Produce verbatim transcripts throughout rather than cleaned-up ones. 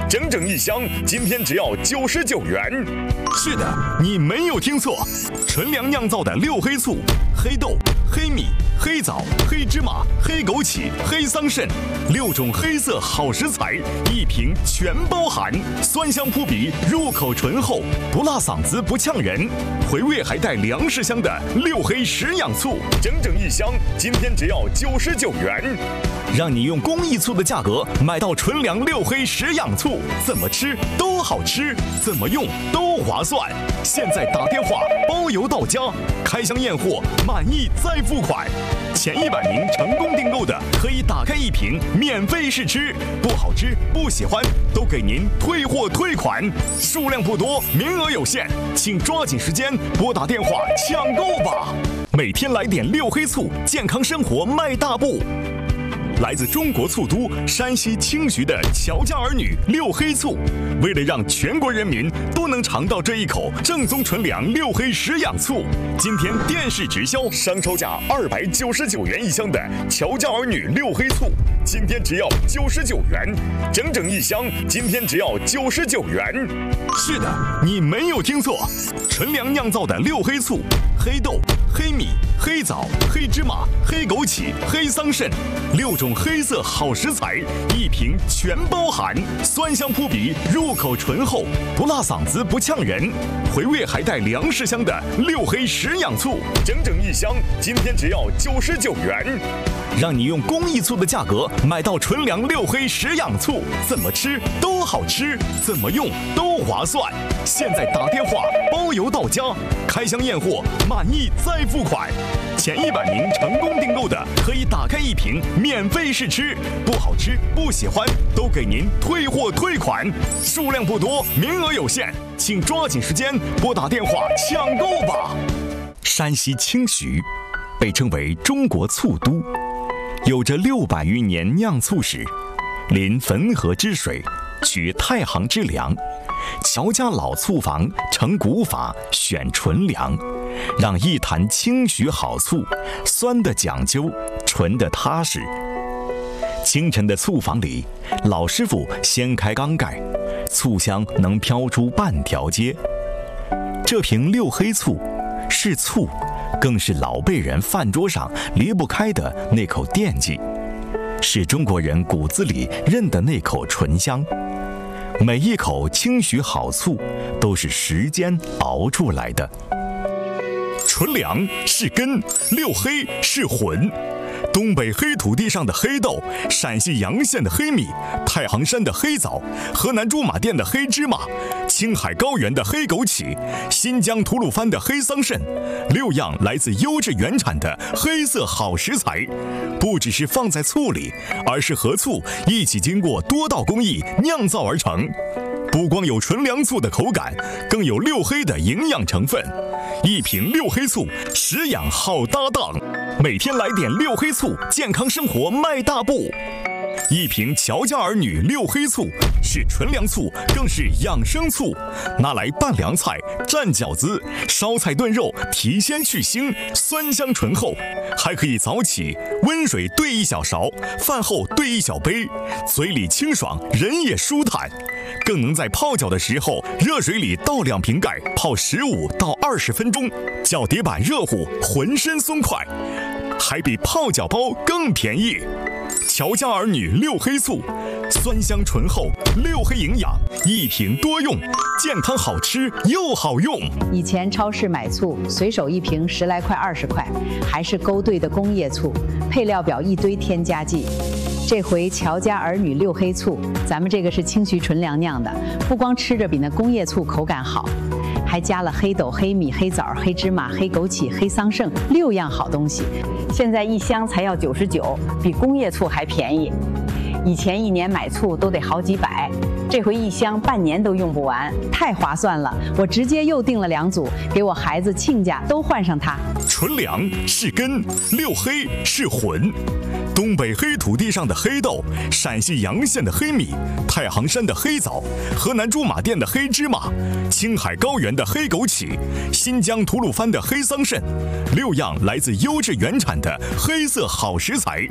整整一箱，今天只要九十九元。 是的，你没有听错，纯粮酿造的六黑醋，黑豆、黑米、黑枣、黑芝麻、黑枸杞、黑桑葚，六种黑色好食材，一瓶全包含，酸香扑鼻，入口醇厚，不辣嗓子不呛人，回味还带粮食香的六黑十养醋， 整整一箱，今天只要九十九元， 让你用工艺醋的价格买到纯粮六黑十养醋，怎么吃都好吃，怎么用都划算。现在打电话包邮到家，开箱验货，满意再付款。前一百名成功订购的，可以打开一瓶免费试吃，不好吃不喜欢都给您退货退款，数量不多，名额有限，请抓紧时间拨打电话抢购吧。每天来点六黑醋，健康生活迈大步。来自中国醋都山西清徐的乔家儿女六黑醋，为了让全国人民都能尝到这一口正宗纯粮六黑十养醋，今天电视直销商超价二百九十九元一箱的乔家儿女六黑醋，今天只要九十九元，整整一箱，今天只要九十九元。 是的，你没有听错，纯粮酿造的六黑醋，黑豆、黑米、黑枣、黑芝麻、黑枸杞、黑桑葚，六种黑色好食材，一瓶全包含，酸香扑鼻，入口醇厚，不辣嗓子不呛人，回味还带粮食香的六黑十养醋， 整整一箱，今天只要九十九元， 让你用工艺醋的价格买到纯粮六黑十养醋，怎么吃都好吃，怎么用都划算。现在打电话包邮到家，开箱验货，满意再付款。前一百名成功订购的，可以打开一瓶免费试吃，不好吃不喜欢都给您退货退款，数量不多，名额有限，请抓紧时间拨打电话抢购吧。山西清徐被称为中国醋都，有着六百余年酿醋史，临汾河之水，取太行之粮，乔家老醋坊成古法，选纯粮，让一坛清徐好醋，酸的讲究，纯的踏实。清晨的醋坊里，老师傅掀开缸盖，醋香能飘出半条街。这瓶六黑醋是醋，更是老辈人饭桌上离不开的那口惦记，是中国人骨子里认的那口醇香。每一口清徐好醋都是时间熬出来的。纯粮是根，六黑是魂。东北黑土地上的黑豆，陕西洋县的黑米，太行山的黑枣，河南驻马店的黑芝麻，青海高原的黑枸杞，新疆吐鲁番的黑桑葚，六样来自优质原产的黑色好食材，不只是放在醋里，而是和醋一起经过多道工艺酿造而成。不光有纯粮醋的口感，更有六黑的营养成分。一瓶六黑醋，十养好搭档。每天来点六黑醋，健康生活迈大步。一瓶乔家儿女六黑醋是纯粮醋，更是养生醋，拿来拌凉菜、蘸饺子、烧菜炖肉，提鲜去腥，酸香醇厚。还可以早起温水兑一小勺，饭后兑一小杯，嘴里清爽，人也舒坦。更能在泡脚的时候，热水里倒两瓶盖，泡十五到二十分钟，脚底板热乎，浑身松快，还比泡脚包更便宜。乔家儿女六黑醋，酸香醇厚，六黑营养，一瓶多用，健康好吃又好用。 以前超市买醋，随手一瓶十来块、二十块，还是勾兑的工业醋，配料表一堆添加剂。这回乔家儿女六黑醋，咱们这个是清徐纯粮酿的，不光吃着比那工业醋口感好，还加了黑豆、黑米、黑枣、黑芝麻、黑枸杞、黑桑葚六样好东西。现在一箱才要九十九，比工业醋还便宜。以前一年买醋都得好几百，这回一箱半年都用不完，太划算了。我直接又订了两组，给我孩子亲家都换上它。 纯粮是根，六黑是魂。东北黑土地上的黑豆，陕西洋县的黑米，太行山的黑枣，河南驻马店的黑芝麻，青海高原的黑枸杞，新疆吐鲁番的黑桑葚，六样来自优质原产的黑色好食材，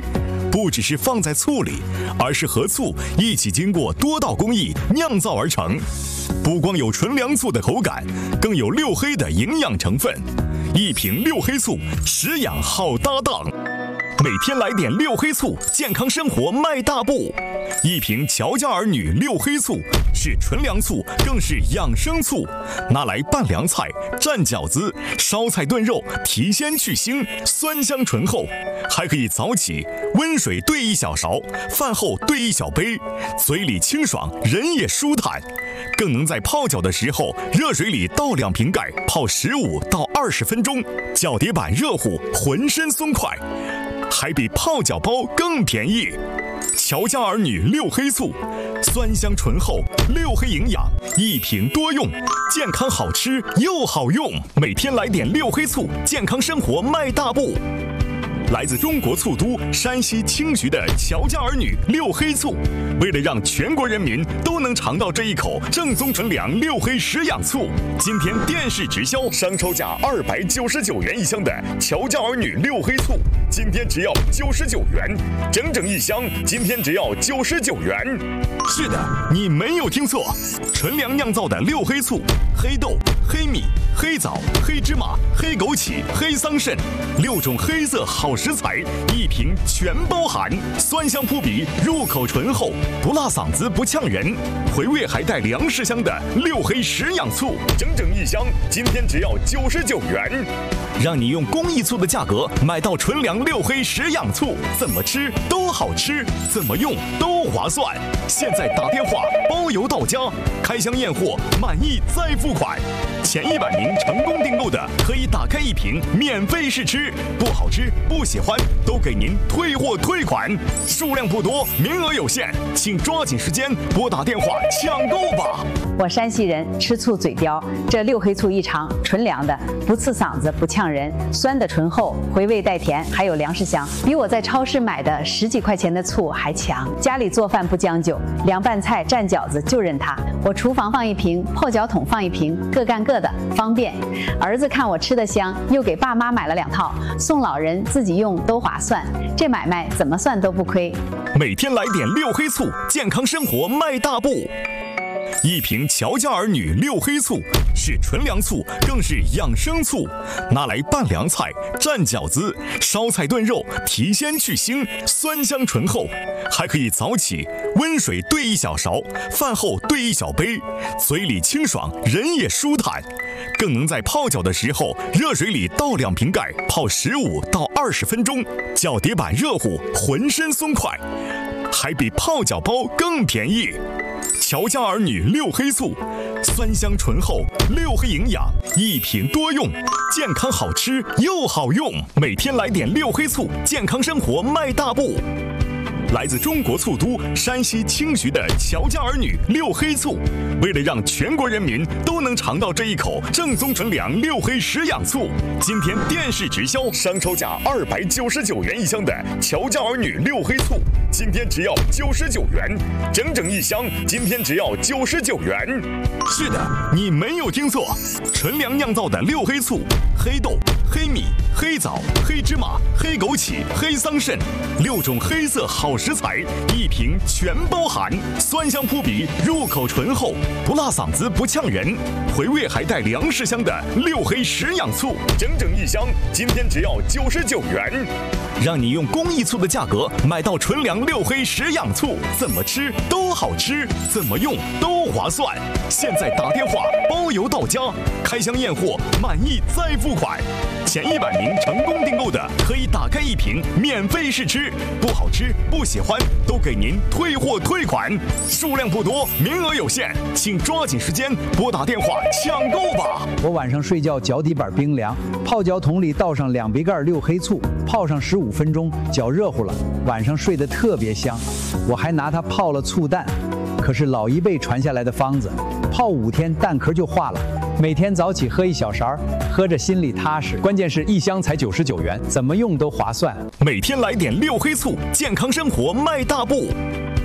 不只是放在醋里，而是和醋一起经过多道工艺酿造而成。不光有纯粮醋的口感，更有六黑的营养成分。一瓶六黑醋，食养好搭档。每天来点六黑醋，健康生活迈大步。一瓶乔家儿女六黑醋是纯粮醋，更是养生醋，拿来拌凉菜、蘸饺子、烧菜炖肉，提鲜去腥，酸香醇厚。还可以早起温水兑一小勺，饭后兑一小杯，嘴里清爽，人也舒坦。更能在泡脚的时候，热水里倒两瓶盖，泡十五到二十分钟，脚底板热乎，浑身松快。还比泡脚包更便宜。乔家儿女六黑醋，酸香醇厚，六黑营养，一瓶多用，健康好吃又好用。每天来点六黑醋，健康生活迈大步。来自中国醋都山西青徐的乔家儿女六黑醋，为了让全国人民都能尝到这一口正宗纯粮六黑食养醋，今天电视直销商超价二百九十九元一箱的乔家儿女六黑醋，今天只要九十九元，整整一箱，今天只要九十九元。 是的，你没有听错，纯粮酿造的六黑醋，黑豆、黑米、黑枣、黑芝麻、黑枸杞、黑桑葚，六种黑色好食材，一瓶全包含，酸香扑鼻，入口醇厚，不辣嗓子不呛人，回味还带粮食香的六黑食养醋， 整整一箱，今天只要九十九元， 让你用公益醋的价格买到纯粮六黑食养醋，怎么吃都好吃，怎么用都划算。现在打电话包邮到家，开箱验货，满意再付款。前一百名成功订购的可以打开一瓶免费试吃，不好吃不喜欢都给您退货退款，数量不多，名额有限，请抓紧时间拨打电话抢购吧。 我山西人，吃醋嘴刁，这六黑醋一尝，纯粮的，不刺嗓子不呛人，酸的醇厚，回味带甜，还有粮食香，比我在超市买的十几块钱的醋还强。家里做饭不将就，凉拌菜蘸饺子就认它。我厨房放一瓶，泡脚桶放一瓶，各干各的，方便。儿子看我吃得香，又给爸妈买了两套，送老人自己用都划算，这买卖怎么算都不亏。 每天来点六黑醋，健康生活迈大步。一瓶乔家儿女六黑醋是纯粮醋，更是养生醋，拿来拌凉菜、蘸饺子、烧菜炖肉，提鲜去腥，酸香醇厚。还可以早起温水兑一小勺，饭后兑一小杯，嘴里清爽，人也舒坦。更能在泡脚的时候，热水里倒两瓶盖，泡十五到二十分钟，脚底板热乎，浑身松快。还比泡脚包更便宜。乔家儿女六黑醋，酸香醇厚，六黑营养，一瓶多用，健康好吃又好用。每天来点六黑醋，健康生活迈大步。来自中国醋都山西青徐的乔家儿女六黑醋，为了让全国人民都能尝到这一口正宗纯粮六黑食养醋，今天电视直销商超价二百九十九元一箱的乔家儿女六黑醋，今天只要九十九元，整整一箱，今天只要九十九元。 是的，你没有听错，纯粮酿造的六黑醋，黑豆、黑米、黑枣、黑芝麻、黑枸杞、黑桑葚，六种黑色好食材，一瓶全包含，酸香扑鼻，入口醇厚，不辣嗓子不呛人，回味还带粮食香的六黑食养醋， 整整一箱，今天只要九十九元， 让你用公益醋的价格买到纯粮六黑食养醋，怎么吃都好吃，怎么用都划算。现在打电话包邮到家，开箱验货，满意再付款。前一百名成功订购的可以打开一瓶免费试吃，不好吃不喜欢都给您退货退款，数量不多，名额有限，请抓紧时间拨打电话抢购吧。 我晚上睡觉脚底板冰凉，泡脚桶里倒上两杯盖六黑醋，泡上十五分钟，脚热乎了，晚上睡得特别香。我还拿它泡了醋蛋，可是老一辈传下来的方子，泡五天蛋壳就化了。每天早起喝一小勺，喝着心里踏实。关键是一箱才九十九元，怎么用都划算。 每天来点六黑醋，健康生活迈大步。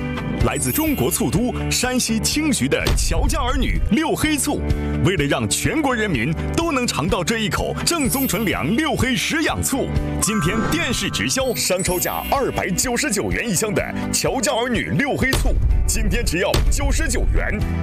来自中国醋都山西青徐的乔家儿女六黑醋，为了让全国人民都能尝到这一口正宗纯粮六黑十养醋，今天电视直销， 商超价二百九十九元一箱的乔家儿女六黑醋，今天只要九十九元。